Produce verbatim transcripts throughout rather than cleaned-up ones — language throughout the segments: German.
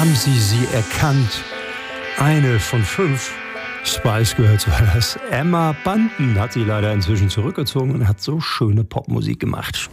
Haben Sie sie erkannt? Eine von fünf. Spice gehört zu alles. Emma Bunton hat sie leider inzwischen zurückgezogen und hat so schöne Popmusik gemacht.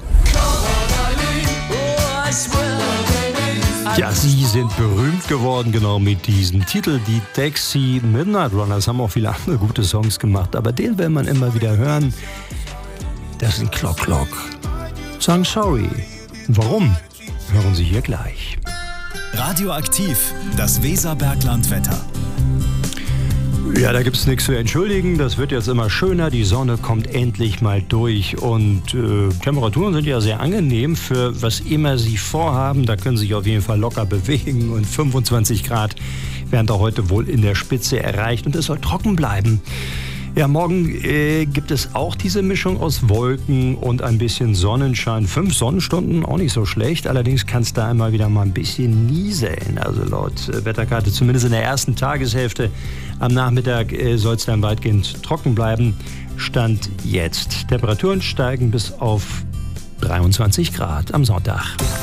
Ja, sie sind berühmt geworden, genau mit diesem Titel. Die Dexy Midnight Runners haben auch viele andere gute Songs gemacht, aber den will man immer wieder hören. Das sind Clock Clock. Sagen Sorry. Warum? Hören Sie hier gleich. Radioaktiv, das Weserberglandwetter. Ja, da gibt's nichts zu entschuldigen. Das wird jetzt immer schöner. Die Sonne kommt endlich mal durch. Und äh, Temperaturen sind ja sehr angenehm für was immer Sie vorhaben. Da können Sie sich auf jeden Fall locker bewegen. Und fünfundzwanzig Grad werden da heute wohl in der Spitze erreicht. Und es soll trocken bleiben. Ja, morgen äh, gibt es auch diese Mischung aus Wolken und ein bisschen Sonnenschein. Fünf Sonnenstunden, auch nicht so schlecht. Allerdings kann es da immer wieder mal ein bisschen nieseln. Also laut äh, Wetterkarte, zumindest in der ersten Tageshälfte. Am Nachmittag äh, soll es dann weitgehend trocken bleiben. Stand jetzt. Temperaturen steigen bis auf dreiundzwanzig Grad am Sonntag.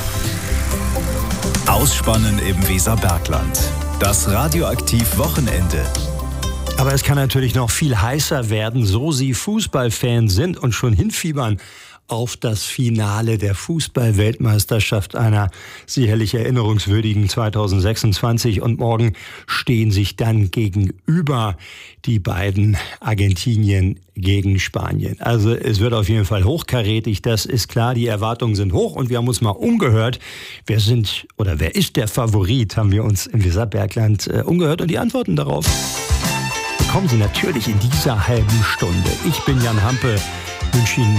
Ausspannen im Weserbergland. Das Radioaktiv-Wochenende. Aber es kann natürlich noch viel heißer werden, so Sie Fußballfans sind und schon hinfiebern auf das Finale der Fußball-Weltmeisterschaft, einer sicherlich erinnerungswürdigen zweitausendsechsundzwanzig. Und morgen stehen sich dann gegenüber die beiden Argentinien gegen Spanien. Also es wird auf jeden Fall hochkarätig, das ist klar. Die Erwartungen sind hoch und wir haben uns mal umgehört. Wer sind oder wer ist der Favorit, haben wir uns im Weserbergland äh, umgehört und die Antworten darauf bekommen Sie natürlich in dieser halben Stunde. Ich bin Jan Hampe, wünsche Ihnen